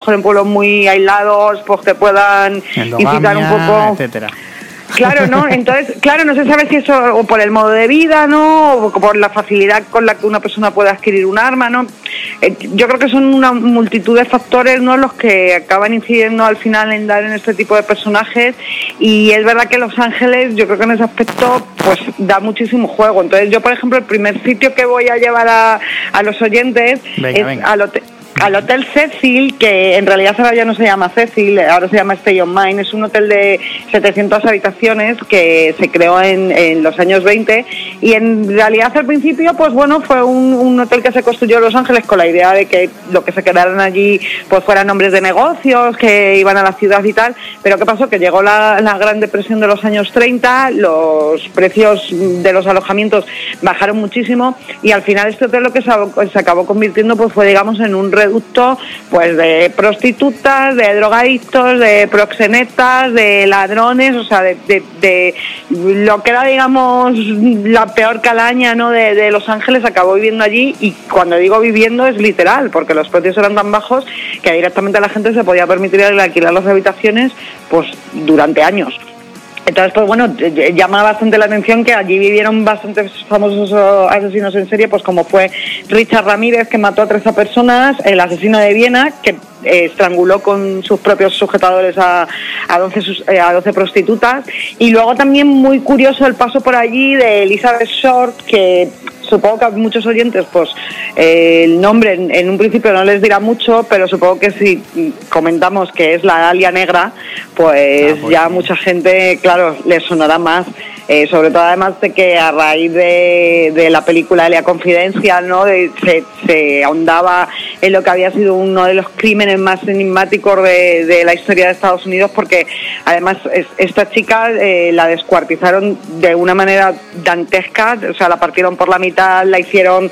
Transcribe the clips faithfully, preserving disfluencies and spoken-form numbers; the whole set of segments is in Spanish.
mejor en pueblos muy aislados, pues que puedan endogamia, incitar un poco, etcétera. Claro, ¿no? Entonces, claro, no se sabe si eso o por el modo de vida, ¿no? O por la facilidad con la que una persona puede adquirir un arma, ¿no? Eh, yo creo que son una multitud de factores, ¿no?, los que acaban incidiendo al final en dar en este tipo de personajes, y es verdad que Los Ángeles, yo creo que en ese aspecto, pues da muchísimo juego. Entonces, yo, por ejemplo, el primer sitio que voy a llevar a, a los oyentes venga, es venga. al hotel. Al Hotel Cecil, que en realidad ahora ya no se llama Cecil, ahora se llama Stay on Main. Es un hotel de setecientas habitaciones que se creó en, en los años veinte, y en realidad al principio, pues bueno, fue un, un hotel que se construyó en Los Ángeles con la idea de que lo que se quedaran allí pues fueran nombres de negocios que iban a la ciudad y tal. Pero ¿qué pasó? Que llegó la, la Gran Depresión de los años treinta, los precios de los alojamientos bajaron muchísimo, y al final este hotel lo que se, se acabó convirtiendo pues fue, digamos, en un reducto pues de prostitutas, de drogadictos, de proxenetas, de ladrones, o sea, de, de, de lo que era, digamos, la peor calaña, ¿no?, de, de Los Ángeles. Acabó viviendo allí, y cuando digo viviendo es literal, porque los precios eran tan bajos que directamente la gente se podía permitir alquilar las habitaciones pues durante años. Entonces, pues bueno, llama bastante la atención que allí vivieron bastantes famosos asesinos en serie, pues como fue Richard Ramírez, que mató a trece personas, el asesino de Viena, que eh, estranguló con sus propios sujetadores a, a, doce, eh, a doce prostitutas, y luego también muy curioso el paso por allí de Elizabeth Short, que supongo que a muchos oyentes pues eh, el nombre en, en un principio no les dirá mucho, pero supongo que si comentamos que es la Dalia Negra, pues, ah, pues ya sí, mucha gente, claro, les sonará más. Eh, sobre todo además de que a raíz de, de la película Elia Confidencial, ¿no?, de, se, se ahondaba en lo que había sido uno de los crímenes más enigmáticos de, de la historia de Estados Unidos, porque además es, esta chica eh, la descuartizaron de una manera dantesca, o sea, la partieron por la mitad, la hicieron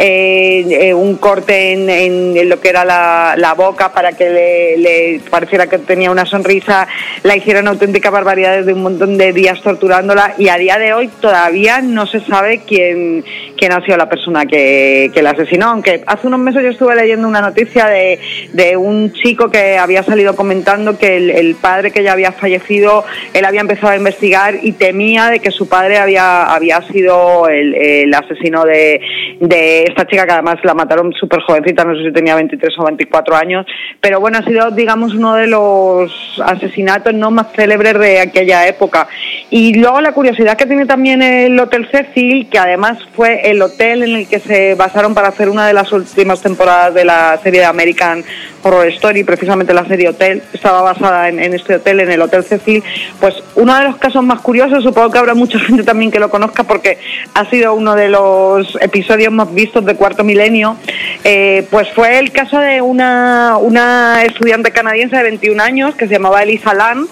eh, eh, un corte en, en, en lo que era la, la boca para que le, le pareciera que tenía una sonrisa, la hicieron auténticas barbaridades de un montón de días torturándola, y a día de hoy todavía no se sabe quién, quién ha sido la persona que, que la asesinó, aunque hace unos meses yo estuve leyendo una noticia de, de un chico que había salido comentando que el, el padre, que ya había fallecido, él había empezado a investigar y temía de que su padre había, había sido el, el asesino de, de esta chica, que además la mataron súper jovencita, no sé si tenía veintitrés o veinticuatro años, pero bueno, ha sido, digamos, uno de los asesinatos no más célebres de aquella época. Y luego la curiosidad que tiene también el Hotel Cecil, que además fue el hotel en el que se basaron para hacer una de las últimas temporadas de la serie de American Horror Story, precisamente la serie Hotel, estaba basada en, en este hotel, en el Hotel Cecil. Pues uno de los casos más curiosos, supongo que habrá mucha gente también que lo conozca porque ha sido uno de los episodios más vistos de Cuarto Milenio, eh, pues fue el caso de una, una estudiante canadiense de veintiún años que se llamaba Elisa Lam,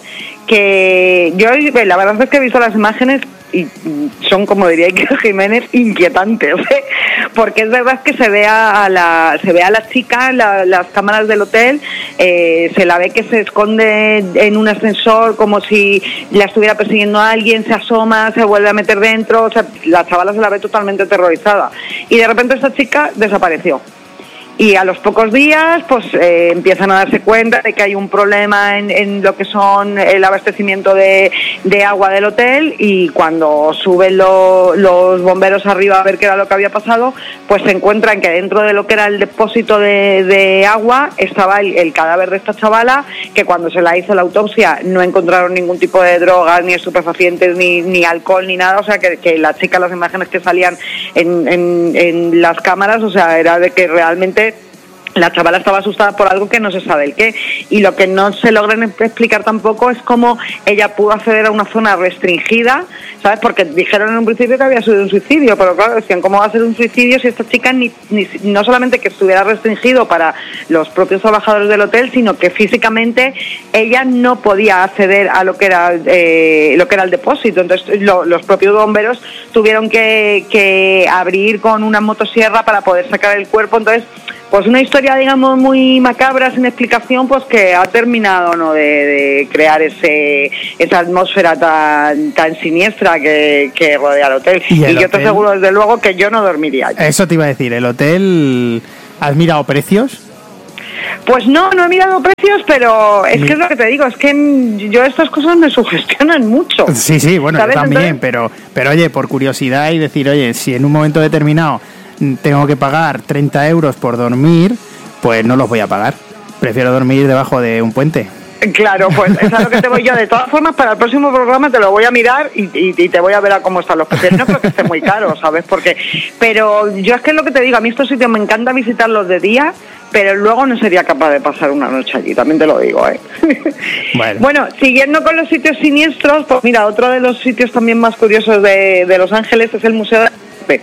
que yo la verdad es que he visto las imágenes y son, como diría Iker Jiménez, inquietantes, ¿eh? Porque es verdad que se ve a la se ve a la chica en la, las cámaras del hotel, eh, se la ve que se esconde en un ascensor como si la estuviera persiguiendo a alguien, se asoma, se vuelve a meter dentro, o sea, la chavala se la ve totalmente aterrorizada, y de repente esta chica desapareció. Y a los pocos días pues eh, empiezan a darse cuenta de que hay un problema en, en lo que son el abastecimiento de, de agua del hotel, y cuando suben lo, los bomberos arriba a ver qué era lo que había pasado, pues se encuentran que dentro de lo que era el depósito de, de agua estaba el, el cadáver de esta chavala, que cuando se la hizo la autopsia no encontraron ningún tipo de drogas, ni estupefacientes, ni, ni alcohol, ni nada. O sea, que, que la chica, las imágenes que salían en, en, en las cámaras, o sea, era de que realmente la chavala estaba asustada por algo que no se sabe el qué, y lo que no se logran explicar tampoco es cómo ella pudo acceder a una zona restringida, ¿sabes? Porque dijeron en un principio que había sido un suicidio, pero claro, decían, ¿cómo va a ser un suicidio si esta chica ni, ni no solamente que estuviera restringido para los propios trabajadores del hotel, sino que físicamente ella no podía acceder a lo que era eh, lo que era el depósito? Entonces lo, los propios bomberos tuvieron que, que abrir con una motosierra para poder sacar el cuerpo. Entonces, pues una historia, digamos, muy macabra, sin explicación, pues que ha terminado, ¿no?, de, de crear ese esa atmósfera tan tan siniestra que, que rodea el hotel. Y, el y yo te aseguro, desde luego, que yo no dormiría allí. Eso te iba a decir, ¿el hotel has mirado precios? Pues no, no he mirado precios, pero es que es lo que te digo, es que yo estas cosas me sugestionan mucho. Sí, sí, bueno, yo también, Entonces... pero, pero oye, por curiosidad y decir, oye, si en un momento determinado tengo que pagar treinta euros por dormir, pues no los voy a pagar. Prefiero dormir debajo de un puente. Claro, pues es a lo que te voy yo. De todas formas, para el próximo programa te lo voy a mirar y, y, y te voy a ver a cómo están los precios. No creo que esté muy caro, ¿sabes? Porque, pero yo es que es lo que te digo, a mí estos sitios me encanta visitarlos de día, pero luego no sería capaz de pasar una noche allí, también te lo digo, ¿eh? Bueno, bueno, siguiendo con los sitios siniestros, pues mira, otro de los sitios también más curiosos de, de Los Ángeles es el Museo de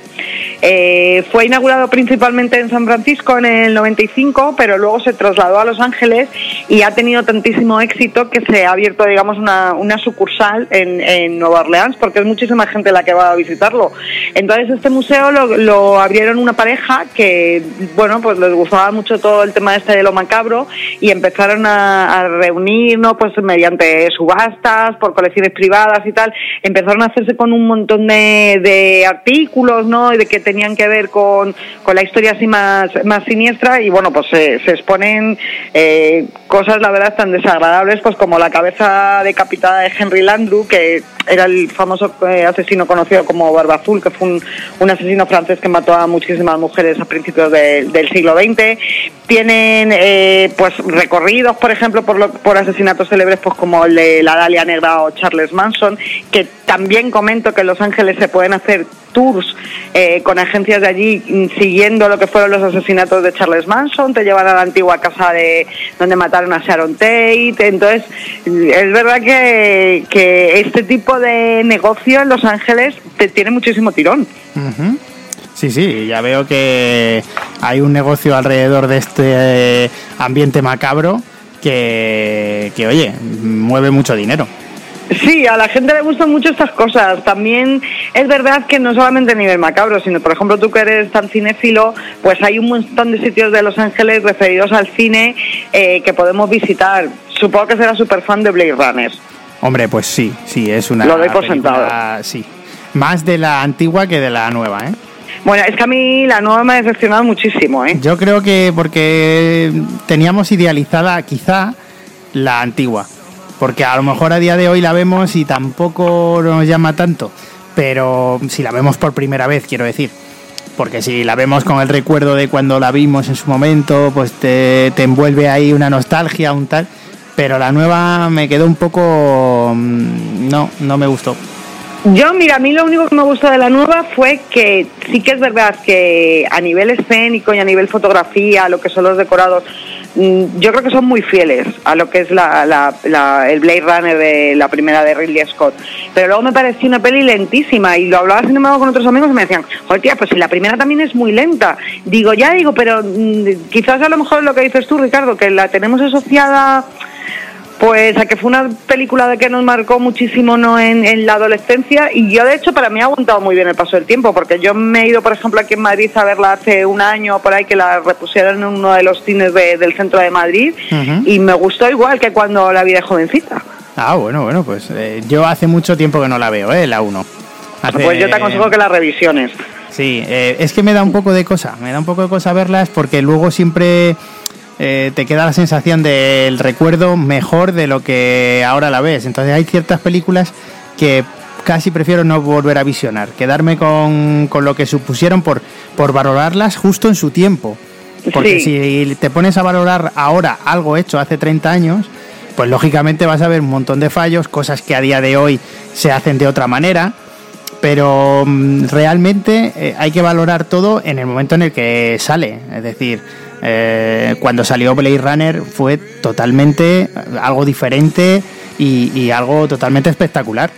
Eh, fue inaugurado principalmente en San Francisco en el noventa y cinco, pero luego se trasladó a Los Ángeles y ha tenido tantísimo éxito que se ha abierto, digamos, una, una sucursal en, en Nueva Orleans, porque es muchísima gente la que va a visitarlo. Entonces este museo lo, lo abrieron una pareja que, bueno, pues les gustaba mucho todo el tema este de lo macabro y empezaron a, a reunirnos, pues mediante subastas, por colecciones privadas y tal, empezaron a hacerse con un montón de, de artículos, ¿no? Y de que tenían que ver con, con la historia así más, más siniestra, y bueno, pues se, se exponen eh, cosas, la verdad, tan desagradables, pues como la cabeza decapitada de Henry Landru, que era el famoso eh, asesino conocido como Barba Azul, que fue un, un asesino francés que mató a muchísimas mujeres a principios de, del siglo veinte. Tienen eh, pues recorridos, por ejemplo, por, lo, por asesinatos célebres, pues como el de la Dalia Negra o Charles Manson, que también comento que en Los Ángeles se pueden hacer tours eh, con agencias de allí siguiendo lo que fueron los asesinatos de Charles Manson, te llevan a la antigua casa de donde mataron a Sharon Tate. Entonces es verdad que, que este tipo de negocio en Los Ángeles te tiene muchísimo tirón. Uh-huh. Sí, sí, ya veo que hay un negocio alrededor de este eh, ambiente macabro que, que, oye, mueve mucho dinero. Sí, a la gente le gustan mucho estas cosas. También es verdad que no solamente a nivel macabro, sino, por ejemplo, tú que eres tan cinéfilo, pues hay un montón de sitios de Los Ángeles referidos al cine eh, que podemos visitar. Supongo que serás súper fan de Blade Runner. Hombre, pues sí, sí, es una Lo doy por película, sentado. Sí, más de la antigua que de la nueva, ¿eh? Bueno, es que a mí la nueva me ha decepcionado muchísimo, ¿eh? Yo creo que porque teníamos idealizada quizá la antigua. Porque a lo mejor a día de hoy la vemos y tampoco nos llama tanto, pero si la vemos por primera vez, quiero decir, porque si la vemos con el recuerdo de cuando la vimos en su momento, pues te, te envuelve ahí una nostalgia, un tal, pero la nueva me quedó un poco... no, no me gustó. Yo, mira, a mí lo único que me gustó de la nueva fue que sí que es verdad que a nivel escénico y a nivel fotografía, lo que son los decorados, yo creo que son muy fieles a lo que es la, la, la, el Blade Runner de la primera de Ridley Scott. Pero luego me pareció una peli lentísima y lo hablaba sin embargo con otros amigos y me decían, joder, tía, pues si la primera también es muy lenta. Digo, ya, digo, pero mmm, quizás a lo mejor lo que dices tú, Ricardo, que la tenemos asociada... Pues a que fue una película de que nos marcó muchísimo, ¿no?, en, en la adolescencia, y yo de hecho para mí ha aguantado muy bien el paso del tiempo, porque yo me he ido, por ejemplo, aquí en Madrid a verla hace un año por ahí, que la repusieron en uno de los cines de, del centro de Madrid, uh-huh. Y me gustó igual que cuando la vi de jovencita. Ah, bueno, bueno, pues eh, yo hace mucho tiempo que no la veo, ¿eh?, la uno. Hace... Pues yo te aconsejo que la revisiones. Sí, eh, es que me da un poco de cosa, me da un poco de cosa verlas, porque luego siempre... Eh, te queda la sensación del recuerdo mejor de lo que ahora la ves. Entonces hay ciertas películas que casi prefiero no volver a visionar, quedarme con, con lo que supusieron por, por valorarlas justo en su tiempo. Porque sí. Si te pones a valorar ahora algo hecho hace treinta años, pues lógicamente vas a ver un montón de fallos, cosas que a día de hoy se hacen de otra manera, pero mm, realmente eh, hay que valorar todo en el momento en el que sale. Es decir... Eh, cuando salió Blade Runner fue totalmente algo diferente y, y algo totalmente espectacular.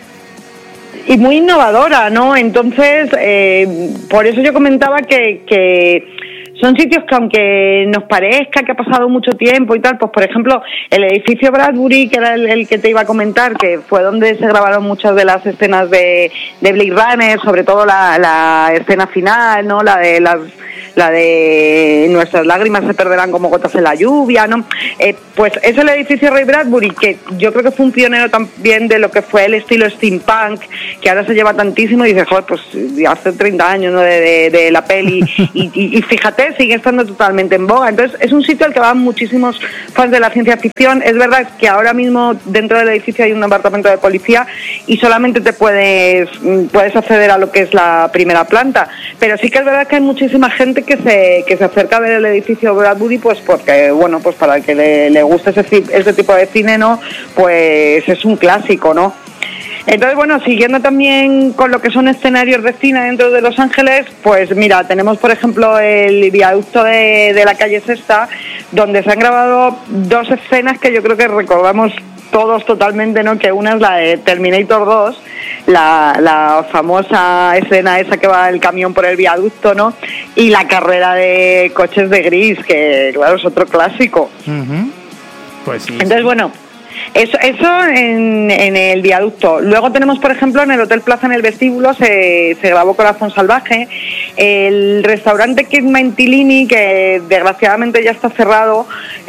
Y muy innovadora, ¿no? Entonces, eh, por eso yo comentaba que, que son sitios que aunque nos parezca que ha pasado mucho tiempo y tal, pues por ejemplo, el edificio Bradbury, que era el, el que te iba a comentar, que fue donde se grabaron muchas de las escenas de, de Blade Runner, sobre todo la, la escena final, ¿no? La de las... la de nuestras lágrimas se perderán como gotas en la lluvia, ¿no? Eh, pues es el edificio Ray Bradbury, que yo creo que fue un pionero también de lo que fue el estilo steampunk, que ahora se lleva tantísimo, y dices, joder, pues hace treinta años, ¿no?, de, de, de la peli, y, y, y fíjate, veinte sigue estando totalmente en boga. Entonces es un sitio al que van muchísimos fans de la ciencia ficción. Es verdad que ahora mismo dentro del edificio hay un departamento de policía y solamente te puedes puedes acceder a lo que es la primera planta, pero sí que es verdad que hay muchísima gente que se que se acerca a ver el edificio Bradbury, pues porque bueno, pues para el que le, le guste ese, ese tipo de cine, ¿no? Pues es un clásico, ¿no? Entonces, bueno, siguiendo también con lo que son escenarios de cine dentro de Los Ángeles, pues mira, tenemos por ejemplo el viaducto de, de la calle Sexta, donde se han grabado dos escenas que yo creo que recordamos todos totalmente, ¿no? Que una es la de Terminator dos, la, la famosa escena esa que va el camión por el viaducto, ¿no? Y la carrera de coches de gris, que claro, es otro clásico. Uh-huh. Pues sí. Entonces, bueno, Eso, eso en, en el viaducto. Luego tenemos, por ejemplo, en el Hotel Plaza, en el vestíbulo, se, se grabó Corazón Salvaje. El restaurante Kid Mentilini, que desgraciadamente ya está cerrado,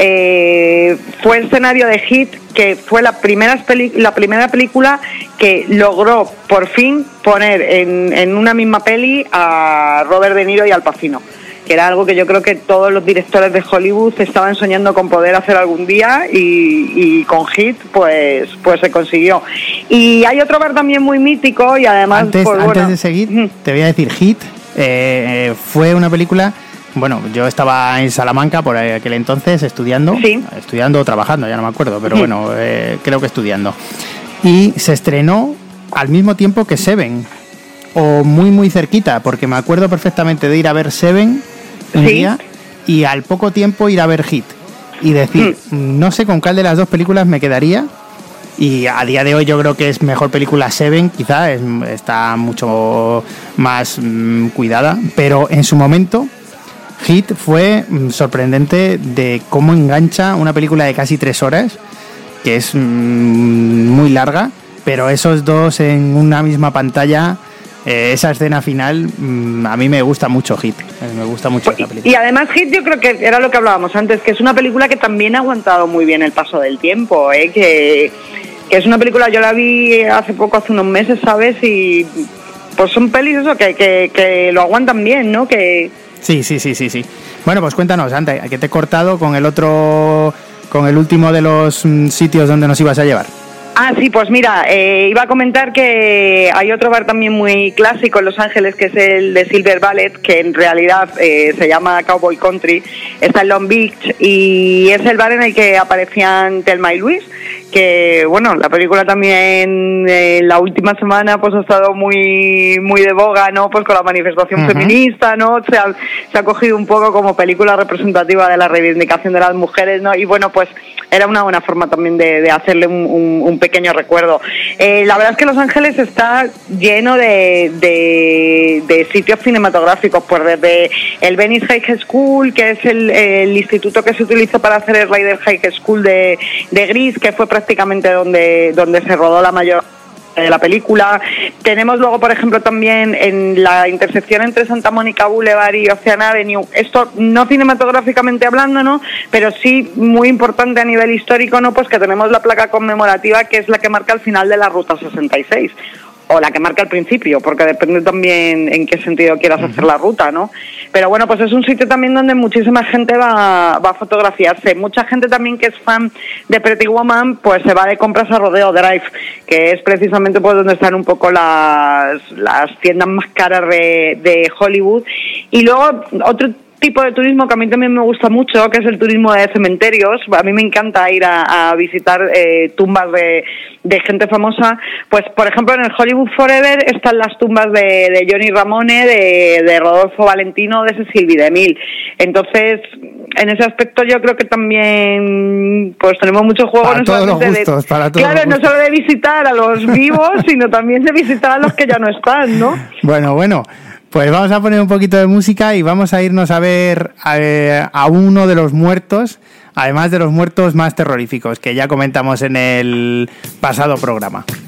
eh, fue escenario de Hit, que fue la primera, peli- la primera película que logró por fin poner en, en una misma peli a Robert De Niro y Al Pacino, que era algo que yo creo que todos los directores de Hollywood estaban soñando con poder hacer algún día, y, y con Hit pues pues se consiguió. Y hay otro bar también muy mítico y además... Antes, pues, antes bueno, de seguir, te voy a decir, Hit eh, eh, fue una película... Bueno, yo estaba en Salamanca por aquel entonces estudiando, sí. estudiando o trabajando, ya no me acuerdo, pero bueno, eh, creo que estudiando. Y se estrenó al mismo tiempo que Seven, o muy muy cerquita, porque me acuerdo perfectamente de ir a ver Seven un ¿Sí? día y al poco tiempo ir a ver Hit y decir, mm. no sé con cuál de las dos películas me quedaría, y a día de hoy yo creo que es mejor película Seven, quizá es, está mucho más mm, cuidada, pero en su momento Hit fue mm, sorprendente de cómo engancha una película de casi tres horas, que es mm, muy larga, pero esos dos en una misma pantalla... Eh, esa escena final, mmm, a mí me gusta mucho Hit, eh, me gusta mucho esa película. Y además Hit, yo creo que era lo que hablábamos antes, que es una película que también ha aguantado muy bien el paso del tiempo, ¿eh? que, que es una película, yo la vi hace poco, hace unos meses, ¿sabes? Y pues son pelis eso, que, que, que lo aguantan bien, ¿no? Que... Sí, sí, sí, sí, sí. Bueno, pues cuéntanos, Anta, que te he cortado con el otro, con el último de los mm, sitios donde nos ibas a llevar. Ah, sí, pues mira, eh, iba a comentar que hay otro bar también muy clásico en Los Ángeles, que es el de Silver Ballet, que en realidad eh, se llama Cowboy Country, está en Long Beach, y es el bar en el que aparecían Thelma y Luis, que bueno, la película también eh, la última semana pues ha estado muy muy de boga, ¿no? Pues con la manifestación uh-huh. feminista, ¿no? Se ha, se ha cogido un poco como película representativa de la reivindicación de las mujeres, ¿no? Y bueno, pues era una buena forma también de, de hacerle un, un, un pequeño recuerdo. Eh, la verdad es que Los Ángeles está lleno de, de, de sitios cinematográficos, pues desde el Venice High School, que es el, el instituto que se utilizó para hacer el Ryder High School de, de Gris, que fue prácticamente donde, donde se rodó la mayor de la película. Tenemos luego, por ejemplo, también en la intersección entre Santa Mónica Boulevard y Ocean Avenue, esto no cinematográficamente hablando, ¿no? Pero sí muy importante a nivel histórico, ¿no? Pues que tenemos la placa conmemorativa, que es la que marca el final de la Ruta sesenta y seis, o la que marca el principio, porque depende también en qué sentido quieras hacer la ruta, ¿no? Pero bueno, pues es un sitio también donde muchísima gente va, va a fotografiarse. Mucha gente también que es fan de Pretty Woman, pues se va de compras a Rodeo Drive, que es precisamente pues donde están un poco las, las tiendas más caras de, de Hollywood. Y luego otro tipo de turismo que a mí también me gusta mucho, que es el turismo de cementerios. A mí me encanta ir a, a visitar eh, tumbas de, de gente famosa. Pues, por ejemplo, en el Hollywood Forever están las tumbas de, de Johnny Ramone, de, de Rodolfo Valentino, de Cecil B. DeMille. Entonces, en ese aspecto yo creo que también pues tenemos mucho juego. Para no todos los solamente gustos, de, para todos claro, los no gustos. solo de visitar a los vivos, sino también de visitar a los que ya no están, ¿no? Bueno, bueno. Pues vamos a poner un poquito de música y vamos a irnos a ver a, a uno de los muertos, además de los muertos más terroríficos, que ya comentamos en el pasado programa.